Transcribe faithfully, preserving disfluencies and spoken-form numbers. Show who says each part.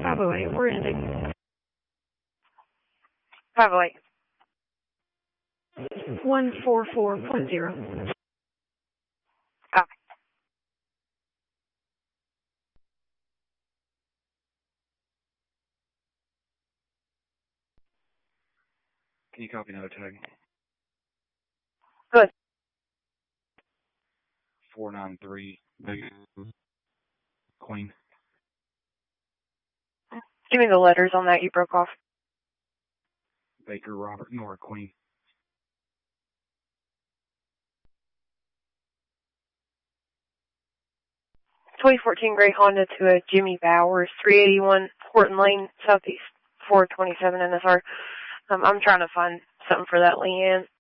Speaker 1: five oh eight, we're ending.
Speaker 2: five oh eight.
Speaker 1: one four four point zero.
Speaker 2: Copy.
Speaker 3: Can you copy another tag?
Speaker 2: Good.
Speaker 3: four nine three, Queen.
Speaker 2: Give me the letters on that you broke off.
Speaker 3: Baker, Robert, Nora, Queen.
Speaker 2: twenty fourteen Gray Honda to a Jimmy Bowers, three eighty-one Horton Lane, Southeast, four twenty-seven N S R. Um, I'm trying to find something for that Leanne.